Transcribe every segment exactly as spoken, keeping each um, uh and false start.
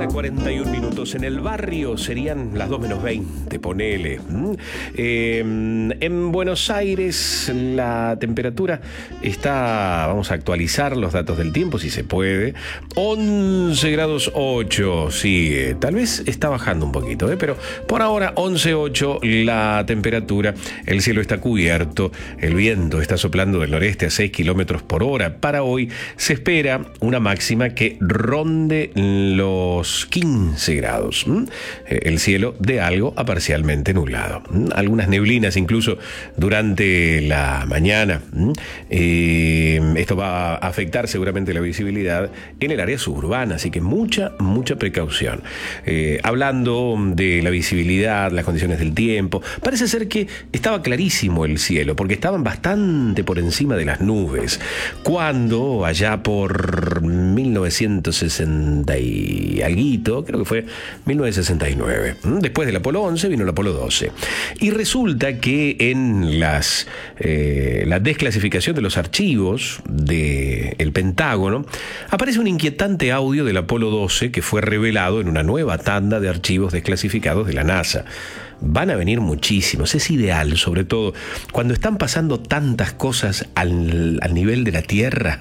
tarde, cuarenta y un minutos. En el barrio serían las dos menos veinte, ponele. Eh, en Buenos Aires la temperatura está, vamos a actualizar los datos del tiempo si se puede, once grados ocho, sigue, tal vez está bajando un poquito, ¿eh? Pero por ahora once ocho la temperatura, el cielo está cubierto, el viento está soplando del noreste a seis kilómetros por hora. Para hoy se espera una máxima que ronde los quince grados. El cielo de algo a parcialmente nublado. Algunas neblinas incluso durante la mañana. Eh, esto va a afectar seguramente la visibilidad en el área suburbana, así que mucha, mucha precaución. Eh, hablando de la visibilidad, las condiciones del tiempo, parece ser que estaba clarísimo el cielo, porque estaban bastante por encima de las nubes, cuando allá por mil novecientos sesenta y alguito, creo que fue mil novecientos sesenta y nueve. Después del Apolo once vino el Apolo doce. Y resulta que en las eh, la desclasificación de los archivos del Pentágono aparece un inquietante audio del Apolo doce que fue revelado en una nueva tanda de archivos desclasificados de la NASA. Van a venir muchísimos, es ideal, sobre todo cuando están pasando tantas cosas al, al nivel de la Tierra,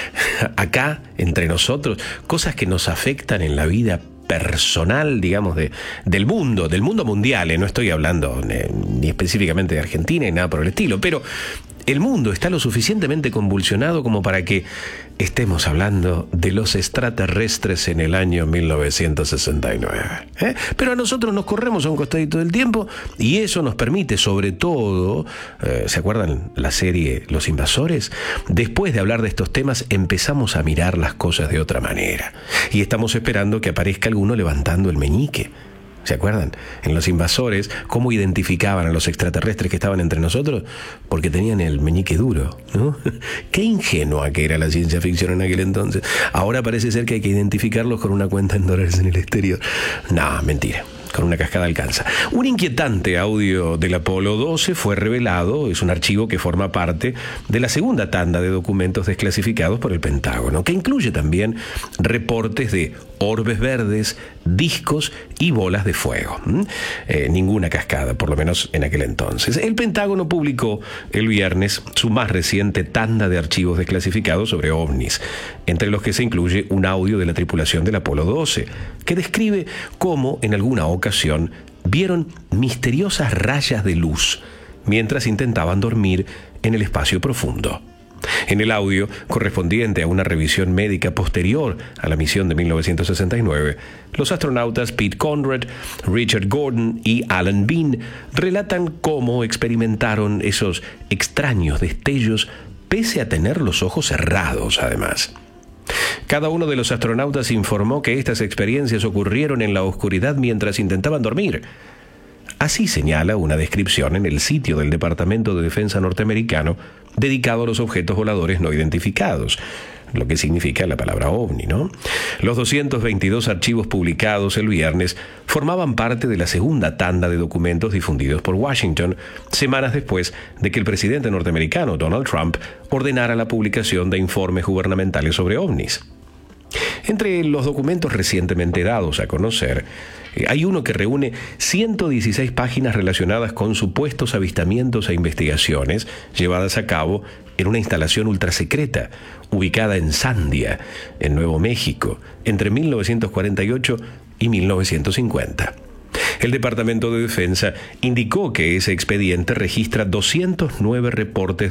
acá, entre nosotros, cosas que nos afectan en la vida personal, digamos, de, del mundo, del mundo mundial, ¿eh? No estoy hablando eh, ni específicamente de Argentina ni nada por el estilo, pero el mundo está lo suficientemente convulsionado como para que estemos hablando de los extraterrestres en el año mil novecientos sesenta y nueve. ¿eh? Pero a nosotros nos corremos a un costadito del tiempo y eso nos permite, sobre todo, eh, ¿se acuerdan la serie Los Invasores? Después de hablar de estos temas empezamos a mirar las cosas de otra manera y estamos esperando que aparezca alguno levantando el meñique. ¿Se acuerdan? En Los Invasores, ¿cómo identificaban a los extraterrestres que estaban entre nosotros? Porque tenían el meñique duro, ¿no? Qué ingenua que era la ciencia ficción en aquel entonces. Ahora parece ser que hay que identificarlos con una cuenta en dólares en el exterior. No, mentira. Con una cascada alcanza. Un inquietante audio del Apolo doce fue revelado, es un archivo que forma parte de la segunda tanda de documentos desclasificados por el Pentágono, que incluye también reportes de orbes verdes, discos y bolas de fuego. ¿Mm? Eh, ninguna cascada, por lo menos en aquel entonces. El Pentágono publicó el viernes su más reciente tanda de archivos desclasificados sobre ovnis, entre los que se incluye un audio de la tripulación del Apolo doce, que describe cómo en alguna ocasión vieron misteriosas rayas de luz mientras intentaban dormir en el espacio profundo. En el audio, correspondiente a una revisión médica posterior a la misión de mil novecientos sesenta y nueve, los astronautas Pete Conrad, Richard Gordon y Alan Bean relatan cómo experimentaron esos extraños destellos pese a tener los ojos cerrados, además. Cada uno de los astronautas informó que estas experiencias ocurrieron en la oscuridad mientras intentaban dormir. Así señala una descripción en el sitio del Departamento de Defensa norteamericano dedicado a los objetos voladores no identificados, lo que significa la palabra ovni, ¿no? Los doscientos veintidós archivos publicados el viernes formaban parte de la segunda tanda de documentos difundidos por Washington, semanas después de que el presidente norteamericano Donald Trump ordenara la publicación de informes gubernamentales sobre ovnis. Entre los documentos recientemente dados a conocer, hay uno que reúne ciento dieciséis páginas relacionadas con supuestos avistamientos e investigaciones llevadas a cabo en una instalación ultrasecreta ubicada en Sandia, en Nuevo México, entre mil novecientos cuarenta y ocho y mil novecientos cincuenta. El Departamento de Defensa indicó que ese expediente registra doscientos nueve reportes